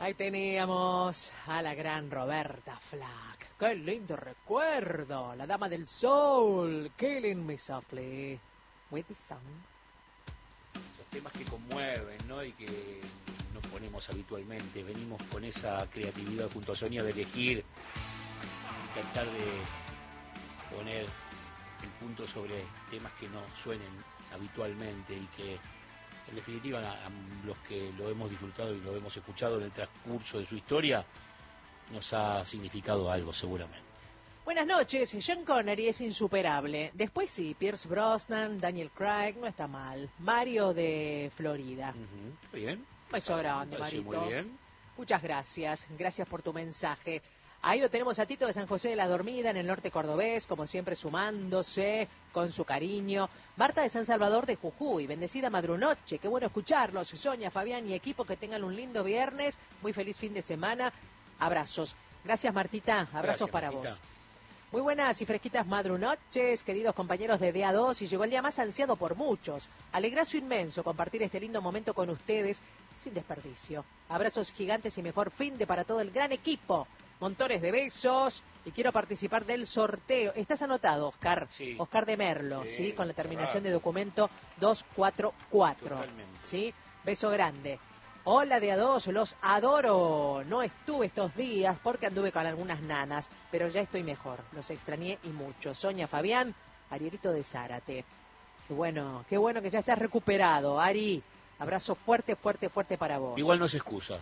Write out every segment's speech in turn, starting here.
Ahí teníamos a la gran Roberta Flack. ¡Qué lindo recuerdo! La dama del soul, Killing Me Softly, with the sun. Esos temas que conmueven, ¿no? Y que nos ponemos habitualmente. Venimos con esa creatividad junto a Sonia de elegir, tratar de poner el punto sobre temas que no suenen habitualmente y que en definitiva a los que lo hemos disfrutado y lo hemos escuchado en el transcurso de su historia nos ha significado algo seguramente. Buenas noches, Sean Connery es insuperable. Después sí, Pierce Brosnan, Daniel Craig, no está mal. Mario de Florida. Bien. Beso grande, Marito. Muy bien. Muchas gracias, gracias por tu mensaje. Ahí lo tenemos a Tito de San José de la Dormida, en el norte cordobés, como siempre sumándose con su cariño. Marta de San Salvador de Jujuy, bendecida madrunoche, qué bueno escucharlos. Sonia, Fabián y equipo, que tengan un lindo viernes, muy feliz fin de semana. Abrazos. Gracias, Martita, abrazos para Martita. Vos. Muy buenas y fresquitas madrunoches, queridos compañeros de DA2, y llegó el día más ansiado por muchos. Alegrazo inmenso compartir este lindo momento con ustedes, sin desperdicio. Abrazos gigantes y mejor fin de para todo el gran equipo. Montones de besos y quiero participar del sorteo. ¿Estás anotado, Oscar? Sí. Oscar de Merlo, ¿sí? Con la terminación de documento 244. Totalmente. ¿Sí? Beso grande. Hola de A2, los adoro. No estuve estos días porque anduve con algunas nanas, pero ya estoy mejor. Los extrañé y mucho. Sonia, Fabián, Arielito de Zárate. Qué bueno que ya estás recuperado, Ari. Abrazo fuerte, fuerte, fuerte para vos. Igual no se excusa.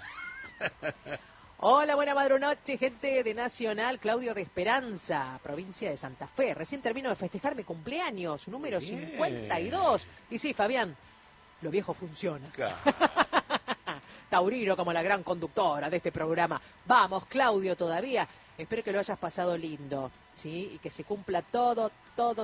Hola, buena madrunoche, gente de Nacional, Claudio de Esperanza, provincia de Santa Fe. Recién termino de festejar mi cumpleaños, número 52. Y sí, Fabián, lo viejo funciona. Claro. Taurino como la gran conductora de este programa. Vamos, Claudio, todavía. Espero que lo hayas pasado lindo, ¿sí? Y que se cumpla todo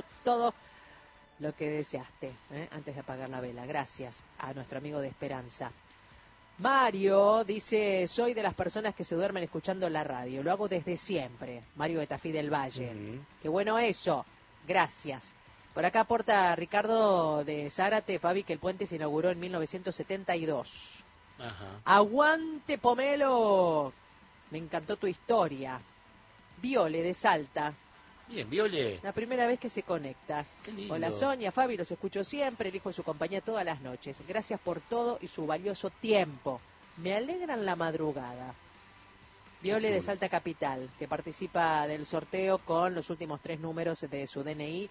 lo que deseaste, antes de apagar la vela. Gracias a nuestro amigo de Esperanza. Mario dice, soy de las personas que se duermen escuchando la radio. Lo hago desde siempre. Mario de Tafí del Valle. Qué bueno eso. Gracias. Por acá aporta Ricardo de Zárate, Fabi, que el puente se inauguró en 1972. Ajá. Aguante, Pomelo. Me encantó tu historia. Viole de Salta. Bien, Viole. La primera vez que se conecta. Qué lindo. Hola, Sonia, Fabi, los escucho siempre, elijo su compañía todas las noches. Gracias por todo y su valioso tiempo. Me alegran la madrugada. Viole de Salta Capital, que participa del sorteo con los últimos 3 números de su DNI,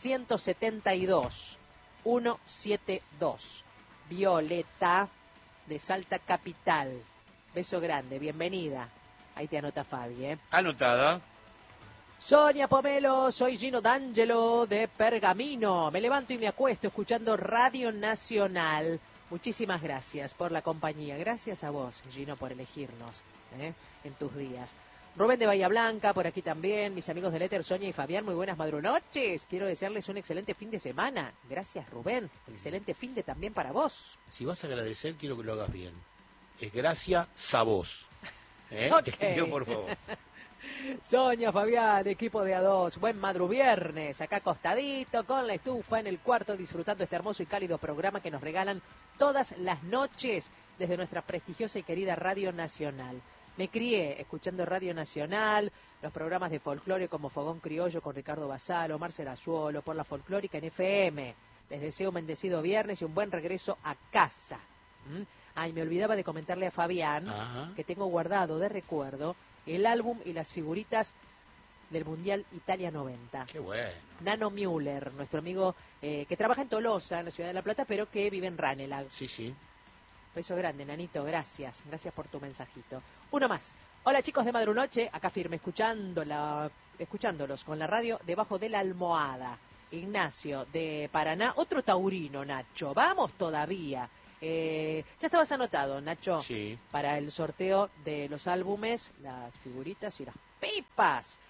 172 172. Violeta de Salta Capital. Beso grande, bienvenida. Ahí te anota Fabi, Anotada. Sonia, Pomelo, soy Gino D'Angelo de Pergamino. Me levanto y me acuesto escuchando Radio Nacional. Muchísimas gracias por la compañía. Gracias a vos, Gino, por elegirnos en tus días. Rubén de Bahía Blanca, por aquí también. Mis amigos del Éter, Sonia y Fabián, muy buenas madrunoches. Quiero desearles un excelente fin de semana. Gracias, Rubén. Excelente fin de también para vos. Si vas a agradecer, quiero que lo hagas bien. Es gracias a vos. Okay. Te pido, por favor. Sonia, Fabián, equipo de A2, buen madruviernes, acá acostadito con la estufa en el cuarto, disfrutando este hermoso y cálido programa que nos regalan todas las noches desde nuestra prestigiosa y querida Radio Nacional. Me crié escuchando Radio Nacional, los programas de folclore como Fogón Criollo con Ricardo Basalo, Marcela Azuolo, por la folclórica en FM. Les deseo un bendecido viernes y un buen regreso a casa. Ay, me olvidaba de comentarle a Fabián que tengo guardado de recuerdo el álbum y las figuritas del Mundial Italia 90. Qué bueno. Nano Müller, nuestro amigo que trabaja en Tolosa, en la ciudad de La Plata, pero que vive en Ranelagh. Sí. Beso grande, Nanito, gracias. Gracias por tu mensajito. Uno más. Hola, chicos de Madrunoche, acá firme, escuchándolos con la radio debajo de la almohada. Ignacio de Paraná, otro taurino, Nacho. Vamos todavía. Ya estabas anotado, Nacho, para el sorteo de los álbumes, las figuritas y las pipas.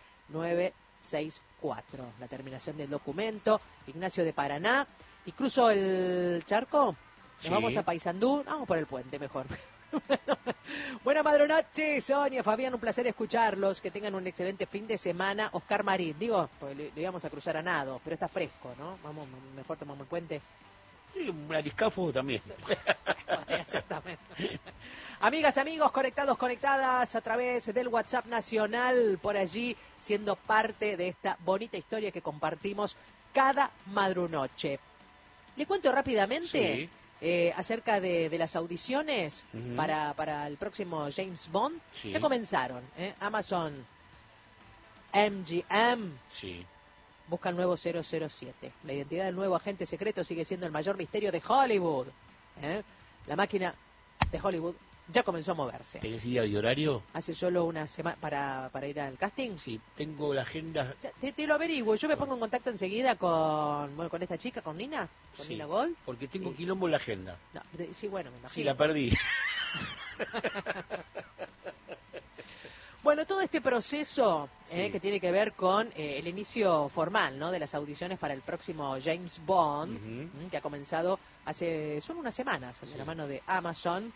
964, la terminación del documento. Ignacio de Paraná. Y cruzo el charco. Nos vamos a Paysandú. Vamos por el puente mejor. Buena madrunoche, Sonia, Fabián, un placer escucharlos. Que tengan un excelente fin de semana. Oscar Marín, digo, pues le íbamos a cruzar a nado, pero está fresco, ¿no? Vamos, mejor tomamos el puente. Y un ariscafo también. Exactamente. Amigas, amigos, conectados, conectadas a través del WhatsApp nacional, por allí, siendo parte de esta bonita historia que compartimos cada madrunoche. Le cuento rápidamente acerca de las audiciones para el próximo James Bond. Sí. Ya comenzaron, Amazon, MGM, busca el nuevo 007. La identidad del nuevo agente secreto sigue siendo el mayor misterio de Hollywood. La máquina de Hollywood ya comenzó a moverse. ¿Tenés día y horario? Hace solo una semana para ir al casting. Sí, tengo la agenda. Te lo averiguo. Yo me pongo en contacto enseguida con esta chica, con Nina, con Nina Gold. Porque tengo quilombo en la agenda. No, sí, bueno, me imagino. Sí, la perdí. Bueno, todo este proceso que tiene que ver con el inicio formal, ¿no?, de las audiciones para el próximo James Bond, que ha comenzado hace solo unas semanas, de la mano de Amazon,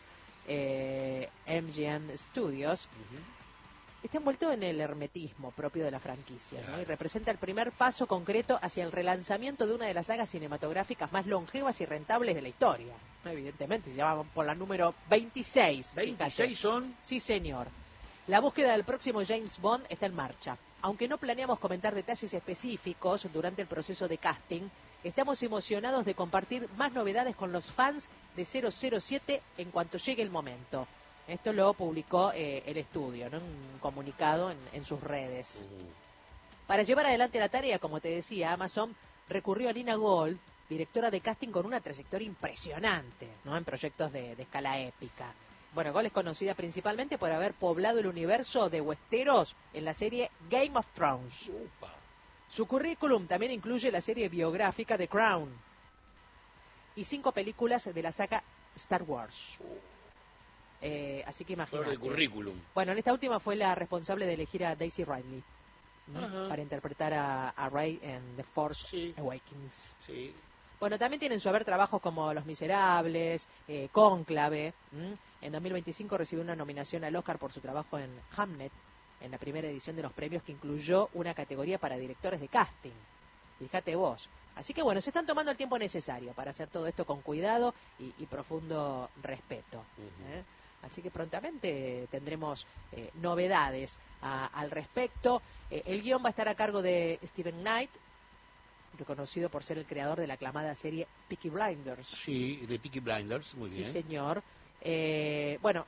MGM Studios, está envuelto en el hermetismo propio de la franquicia, ¿no? Y representa el primer paso concreto hacia el relanzamiento de una de las sagas cinematográficas más longevas y rentables de la historia. Evidentemente, se llama por la número 26. ¿26 son? Sí, señor. La búsqueda del próximo James Bond está en marcha. Aunque no planeamos comentar detalles específicos durante el proceso de casting, estamos emocionados de compartir más novedades con los fans de 007 en cuanto llegue el momento. Esto lo publicó el estudio, ¿no?, en un comunicado en sus redes. Para llevar adelante la tarea, como te decía, Amazon recurrió a Nina Gold, directora de casting con una trayectoria impresionante, ¿no?, en proyectos de escala épica. Bueno, Gold es conocida principalmente por haber poblado el universo de Westeros en la serie Game of Thrones. Su currículum también incluye la serie biográfica The Crown y 5 películas de la saga Star Wars. Así que imagínate. Flor de currículum. Bueno, en esta última fue la responsable de elegir a Daisy Ridley para interpretar a Rey en The Force Awakens. Sí. Bueno, también tienen su haber trabajos como Los Miserables, Cónclave. En 2025 recibió una nominación al Oscar por su trabajo en Hamnet, en la primera edición de los premios que incluyó una categoría para directores de casting. Fíjate vos. Así que bueno, se están tomando el tiempo necesario para hacer todo esto con cuidado y profundo respeto. Así que prontamente tendremos novedades al respecto. El guión va a estar a cargo de Steven Knight, reconocido por ser el creador de la aclamada serie Peaky Blinders. Sí, de Peaky Blinders, muy bien. Sí, señor. Bueno,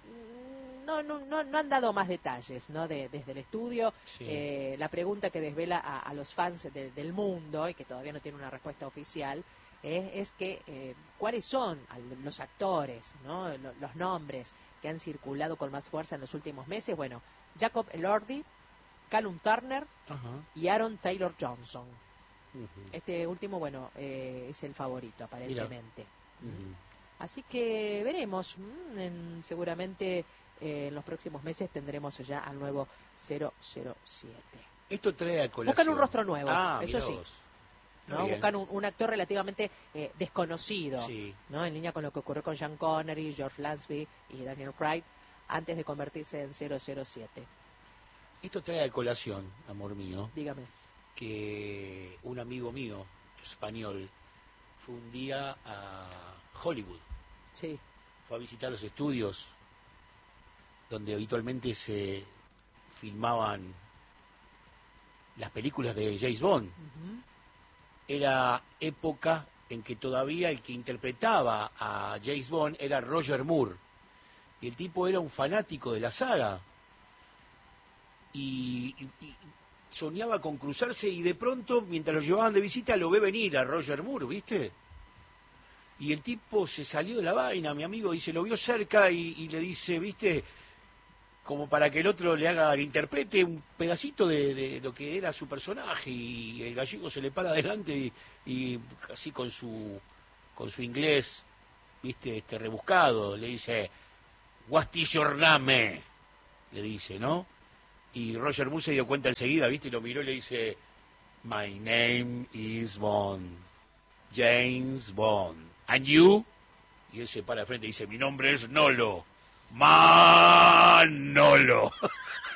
no han dado más detalles, ¿no?, desde el estudio. La pregunta que desvela a los fans del mundo y que todavía no tiene una respuesta oficial es que cuáles son los actores, ¿no?, los nombres que han circulado con más fuerza en los últimos meses. Bueno, Jacob Elordi, Callum Turner y Aaron Taylor Johnson. Este último, bueno, es el favorito aparentemente. Así que veremos, seguramente en los próximos meses tendremos ya al nuevo 007. Esto trae a colación. Buscan un rostro nuevo, eso sí. ¿No? Buscan un actor relativamente desconocido, ¿no?, en línea con lo que ocurrió con Sean Connery, George Lazenby y Daniel Craig antes de convertirse en 007. Esto trae a colación, amor mío, dígame, que un amigo mío español fue un día a Hollywood. Sí. Fue a visitar los estudios donde habitualmente se filmaban las películas de James Bond. Era época en que todavía el que interpretaba a James Bond era Roger Moore. Y el tipo era un fanático de la saga. Y soñaba con cruzarse y de pronto, mientras lo llevaban de visita, lo ve venir a Roger Moore, ¿viste? Y el tipo se salió de la vaina, mi amigo, y se lo vio cerca y le dice, ¿viste?, como para que el otro le interprete un pedacito de lo que era su personaje, y el gallego se le para adelante y así con su inglés, ¿viste?, rebuscado, le dice, "What is your name?", le dice, ¿no? Y Roger Moore se dio cuenta enseguida, ¿viste?, y lo miró y le dice, "My name is Bond, James Bond. And you?", y él se para de frente y dice, "Mi nombre es Nolo, Manolo".